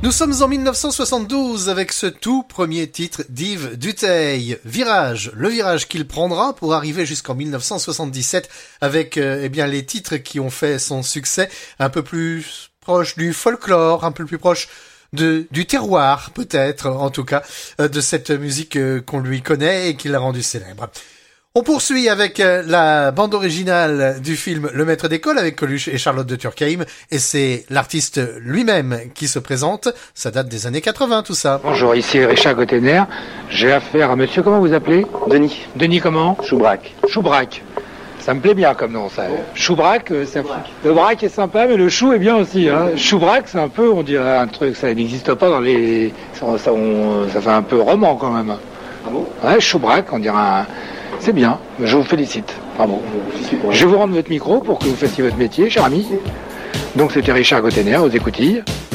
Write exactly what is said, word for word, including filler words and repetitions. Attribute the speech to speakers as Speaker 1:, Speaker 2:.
Speaker 1: Nous sommes en mille neuf cent soixante-douze avec ce tout premier titre d'Yves Dutheil, Virage, le virage qu'il prendra pour arriver jusqu'en mille neuf cent soixante-dix-sept avec euh, eh bien les titres qui ont fait son succès, un peu plus proche du folklore, un peu plus proche de du terroir peut-être, en tout cas, euh, de cette musique euh, qu'on lui connaît et qui l'a rendu célèbre. On poursuit avec la bande originale du film Le Maître d'école avec Coluche et Charlotte de Turckheim et c'est l'artiste lui-même qui se présente. Ça date des années quatre-vingts tout ça.
Speaker 2: Bonjour, ici Richard Gottener. J'ai affaire à monsieur, comment vous appelez?
Speaker 3: Denis.
Speaker 2: Denis comment?
Speaker 3: Choubrac.
Speaker 2: Choubrac. Ça me plaît bien comme nom ça. Choubrac, c'est le brac est sympa mais le chou est bien aussi. Hein. Choubrac c'est un peu, on dirait un truc, ça n'existe pas dans les... Ça, ça, on... ça fait un peu roman quand même.
Speaker 3: Ah bon?
Speaker 2: Ouais, Choubrac, on dirait un... C'est bien, je vous félicite. Bravo. Je vais vous rendre votre micro pour que vous fassiez votre métier, cher ami. Donc c'était Richard Gottener aux écoutilles.